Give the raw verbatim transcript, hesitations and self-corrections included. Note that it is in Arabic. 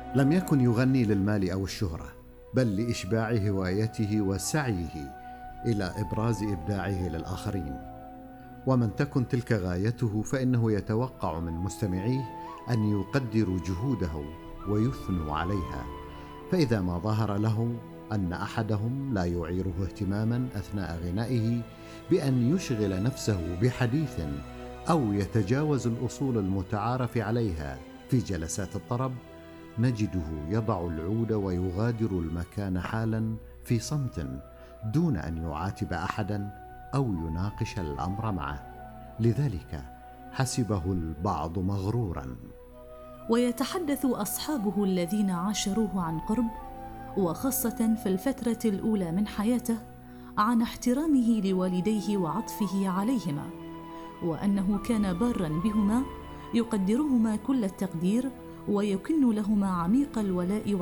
لم يكن يغني للمال أو الشهرة، بل لإشباع هوايته وسعيه إلى إبراز إبداعه للآخرين. ومن تكن تلك غايته فإنه يتوقع من مستمعيه أن يقدروا جهوده ويثنوا عليها. فإذا ما ظهر له أن أحدهم لا يعيره اهتماما أثناء غنائه بأن يشغل نفسه بحديث أو يتجاوز الأصول المتعارف عليها في جلسات الطرب، نجده يضع العود ويغادر المكان حالا في صمت دون أن يعاتب أحدا أو يناقش الأمر معه. لذلك حسبه البعض مغرورا. ويتحدث أصحابه الذين عاشروه عن قرب، وخاصة في الفترة الأولى من حياته، عن احترامه لوالديه وعطفه عليهما، وأنه كان باراً بهما يقدرهما كل التقدير ويكن لهما عميق الولاء